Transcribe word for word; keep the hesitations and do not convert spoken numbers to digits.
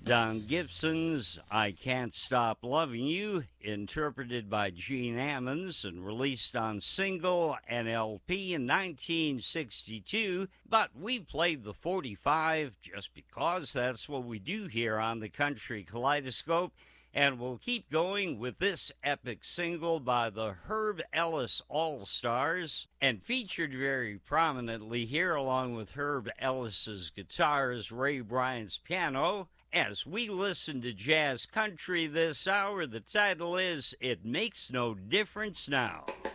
Don Gibson's I Can't Stop Loving You, interpreted by Gene Ammons and released on single and L P in nineteen sixty-two. But we played the forty-five just because that's what we do here on the Country Kaleidoscope. And we'll keep going with this epic single by the Herb Ellis All-Stars, and featured very prominently here along with Herb Ellis's guitars, Ray Bryant's piano. As we listen to jazz country this hour, the title is It Makes No Difference Now.